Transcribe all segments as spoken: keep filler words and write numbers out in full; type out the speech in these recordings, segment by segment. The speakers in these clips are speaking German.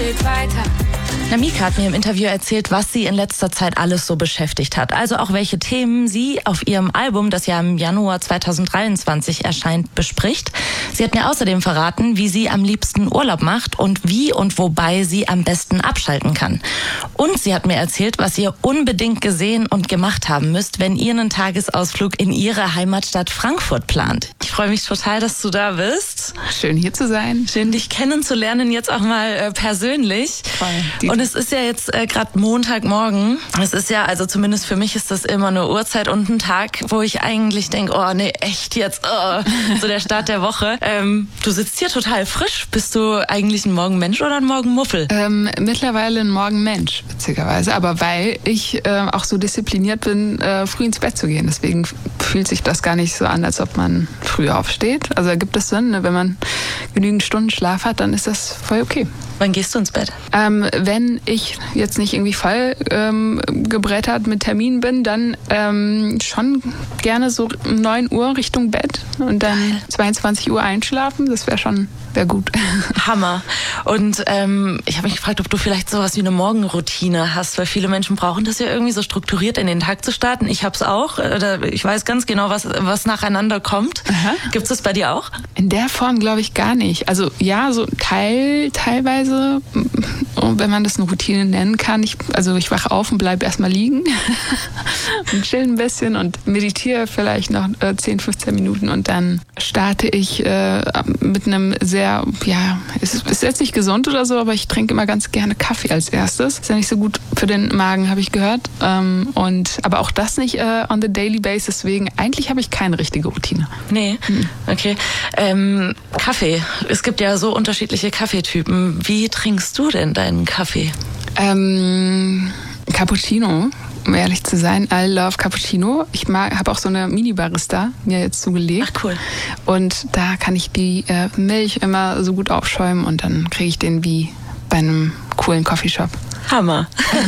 steht weiter. Namika hat mir im Interview erzählt, was sie in letzter Zeit alles so beschäftigt hat. Also auch welche Themen sie auf ihrem Album, das ja im Januar zweitausenddreiundzwanzig erscheint, bespricht. Sie hat mir außerdem verraten, wie sie am liebsten Urlaub macht und wie und wobei sie am besten abschalten kann. Und sie hat mir erzählt, was ihr unbedingt gesehen und gemacht haben müsst, wenn ihr einen Tagesausflug in ihre Heimatstadt Frankfurt plant. Ich freue mich total, dass du da bist. Schön hier zu sein. Schön, dich kennenzulernen, jetzt auch mal äh, persönlich. Voll. Und es ist ja jetzt äh, gerade Montagmorgen. Es ist ja, also zumindest für mich ist das immer eine Uhrzeit und ein Tag, wo ich eigentlich denke, oh nee, echt jetzt, oh, so der Start der Woche. Ähm, du sitzt hier total frisch. Bist du eigentlich ein Morgenmensch oder ein Morgenmuffel? Ähm, mittlerweile ein Morgenmensch, witzigerweise. Aber weil ich äh, auch so diszipliniert bin, äh, früh ins Bett zu gehen. Deswegen fühlt sich das gar nicht so an, als ob man früh aufsteht. Also ergibt es Sinn, ne? Wenn man genügend Stunden Schlaf hat, dann ist das voll okay. Wann gehst du ins Bett? Ähm, wenn ich jetzt nicht irgendwie voll ähm, gebrettert mit Terminen bin, dann ähm, schon gerne so um neun Uhr Richtung Bett und dann Geil. zweiundzwanzig Uhr einschlafen. Das wäre schon wäre gut. Hammer. Und ähm, ich habe mich gefragt, ob du vielleicht sowas wie eine Morgenroutine hast, weil viele Menschen brauchen das ja irgendwie so strukturiert in den Tag zu starten. Ich habe es auch. Oder ich weiß ganz genau, was, was nacheinander kommt. Gibt es das bei dir auch? In der Form glaube ich gar nicht. Also ja, so teil, teilweise, wenn man das eine Routine nennen kann. Ich, also ich wache auf und bleibe erstmal liegen und chill ein bisschen und meditiere vielleicht noch äh, zehn, fünfzehn Minuten und dann starte ich äh, mit einem sehr, ja, es ist, ist jetzt nicht gesund oder so, aber ich trinke immer ganz gerne Kaffee als erstes. Ist ja nicht so gut für den Magen, habe ich gehört. Ähm, und aber auch das nicht äh, on the daily basis, deswegen eigentlich habe ich keine richtige Routine. Nee, hm. okay. Ähm, Kaffee. Es gibt ja so unterschiedliche Kaffeetypen. Wie trinkst du denn deinen Kaffee? Ähm, Cappuccino. Um ehrlich zu sein, I love Cappuccino. Ich habe auch so eine Mini-Barista mir jetzt zugelegt. Ach cool. Und da kann ich die äh, Milch immer so gut aufschäumen und dann kriege ich den wie bei einem coolen Coffeeshop. Hammer.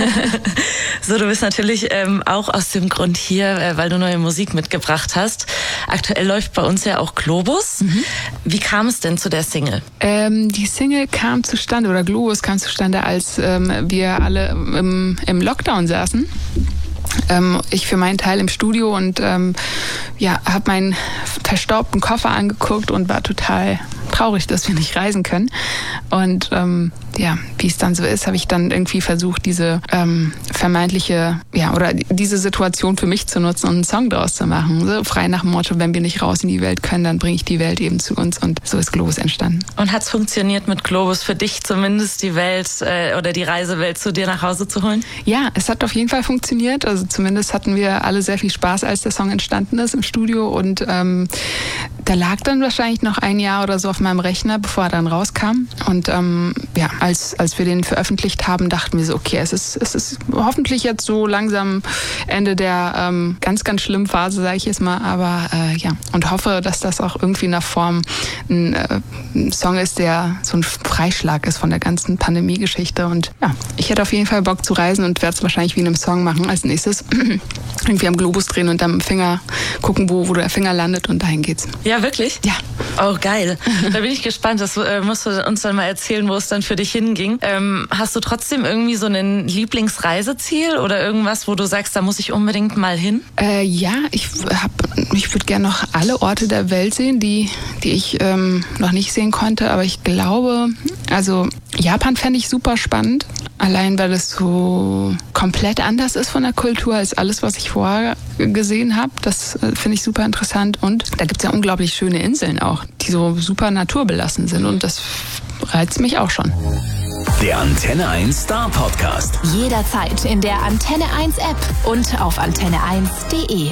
So, du bist natürlich ähm, auch aus dem Grund hier, äh, weil du neue Musik mitgebracht hast. Aktuell läuft bei uns ja auch Globus. Mhm. Wie kam es denn zu der Single? Ähm, die Single kam zustande, oder Globus kam zustande, als ähm, wir alle im, im Lockdown saßen. Ähm, ich für meinen Teil im Studio und ähm, ja, habe meinen verstaubten Koffer angeguckt und war total traurig, dass wir nicht reisen können. Und ähm, ja, wie es dann so ist, habe ich dann irgendwie versucht, diese ähm, vermeintliche, ja, oder diese Situation für mich zu nutzen und einen Song draus zu machen. So frei nach dem Motto, wenn wir nicht raus in die Welt können, dann bringe ich die Welt eben zu uns. Und so ist Globus entstanden. Und hat es funktioniert mit Globus für dich zumindest, die Welt äh, oder die Reisewelt zu dir nach Hause zu holen? Ja, es hat auf jeden Fall funktioniert. Also zumindest hatten wir alle sehr viel Spaß, als der Song entstanden ist im Studio. Und ähm, der lag dann wahrscheinlich noch ein Jahr oder so auf meinem Rechner, bevor er dann rauskam. Und ähm, ja, als, als wir den veröffentlicht haben, dachten wir so, okay, es ist, es ist hoffentlich jetzt so langsam Ende der ähm, ganz, ganz schlimmen Phase, sage ich jetzt mal. Aber äh, ja, und hoffe, dass das auch irgendwie in der Form ein, äh, ein Song ist, der so ein Freischlag ist von der ganzen Pandemie-Geschichte. Und ja, ich hätte auf jeden Fall Bock zu reisen und werde es wahrscheinlich wie in einem Song machen als nächstes. Irgendwie am Globus drehen und dann mit dem Finger gucken, wo, wo der Finger landet und dahin geht's. Ja, wirklich? Ja. Oh, geil. Da bin ich gespannt. Das äh, musst du uns dann mal erzählen, wo es dann für dich hinging. Ähm, hast du trotzdem irgendwie so ein Lieblingsreiseziel oder irgendwas, wo du sagst, da muss ich unbedingt mal hin? Äh, ja, ich hab, ich würde gerne noch alle Orte der Welt sehen, die, die ich ähm, noch nicht sehen konnte. Aber ich glaube, also Japan fände ich super spannend. Allein, weil es so komplett anders ist von der Kultur als alles, was ich vorher gesehen habe. Das äh, finde ich super interessant. Und da gibt es ja unglaublich schöne Inseln auch, die so super naturbelassen sind. Und das reizt mich auch schon. Der Antenne eins Star Podcast. Jederzeit in der Antenne eins App und auf antenne eins punkt de.